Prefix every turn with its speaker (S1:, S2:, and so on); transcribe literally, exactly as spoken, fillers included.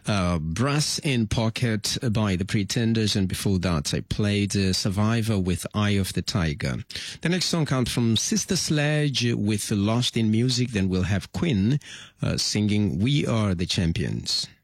S1: uh, Brass in Pocket by The Pretenders, and before that I played uh, Survivor with Eye of the Tiger. The next song comes from Sister Sledge with Lost in Music. Then we'll have Queen uh, singing We Are the Champions.